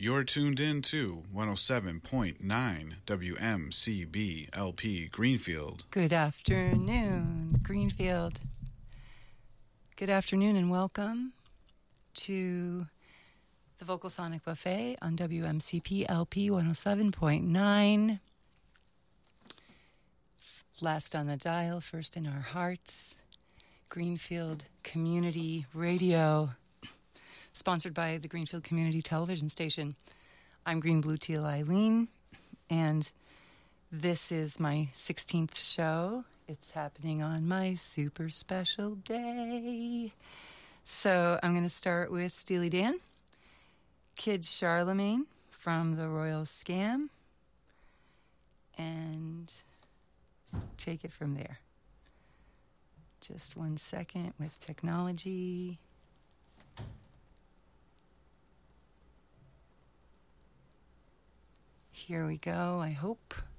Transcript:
You're tuned in to 107.9 WMCB LP Greenfield. Good afternoon, Greenfield. Good afternoon and welcome to the Vocal Sonic Buffet on WMCP LP 107.9. Last on the dial, first in our hearts. Greenfield Community Radio, sponsored by the Greenfield Community Television Station. I'm Green Blue Teal Eileen, and this is my 16th show. It's happening on my super special day. So I'm going to start with Steely Dan, Kid Charlemagne from the Royal Scam, and take it from there. Just 1 second with technology. Here we go, I hope.